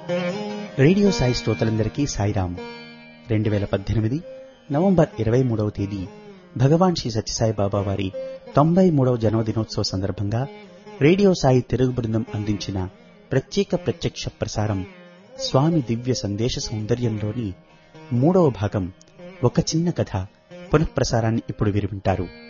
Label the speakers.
Speaker 1: Radio Sai శ్రోతలందరికీ Sairam. 2018 November 23వ తేదీ భగవాన్ శ్రీ సత్యసాయి బాబా వారి 93వ జన్మదినోత్సవ సందర్భంగా రేడియో సాయి తెలుగు బృందం అందించిన ప్రత్యేక ప్రత్యక్ష ప్రసారం స్వామి దివ్య సందేశ సౌందర్యంలోని 3వ భాగం ఒక చిన్న కథ పునఃప్రసారాన్ని ఇప్పుడు వింటారు.